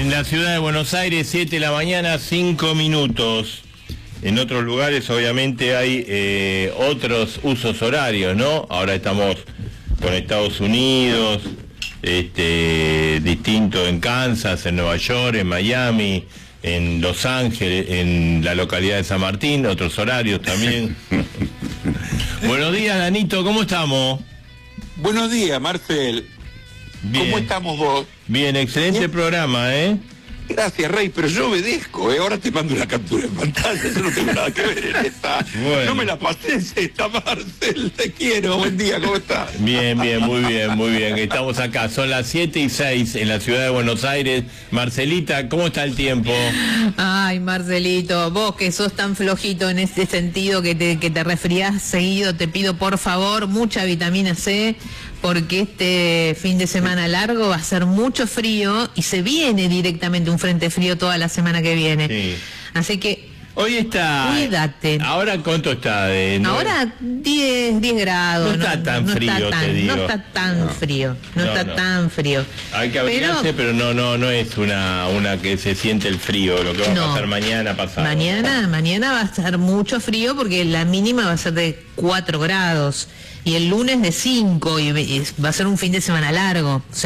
En la ciudad de Buenos Aires, 7 de la mañana, 5 minutos. En otros lugares, obviamente, hay otros usos horarios, ¿no? Ahora estamos con Estados Unidos, distinto en Kansas, en Nueva York, en Miami, en Los Ángeles, en la localidad de San Martín, otros horarios también. Buenos días, Danito, ¿cómo estamos? Buenos días, Marcel. Bien. ¿Cómo estamos vos? Bien, excelente Bien. Programa, ¿eh? Gracias, Rey, pero yo obedezco, ¿eh? Ahora te mando una captura en pantalla, yo no tengo nada que ver en esta. Bueno. No me la pases esta, Marcel, te quiero, buen día, ¿cómo estás? Bien, bien, muy bien, muy bien. Estamos acá, son las 7:06 en la ciudad de Buenos Aires. Marcelita, ¿cómo está el tiempo? Ay, Marcelito, vos que sos tan flojito en ese sentido que te resfriás seguido, te pido por favor mucha vitamina C, porque este fin de semana largo va a ser mucho frío y se viene directamente un frente frío toda la semana que viene. Sí. Así que Hoy está... cuídate. ¿Ahora cuánto está? Ahora 10 grados. No está tan frío, está te digo. No está tan frío. No está tan frío. Hay que abrigarse, pero no es una que se siente el frío, lo que va a pasar mañana pasado. Mañana va a estar mucho frío porque la mínima va a ser de 4 grados y el lunes de 5 y va a ser un fin de semana largo. O sea,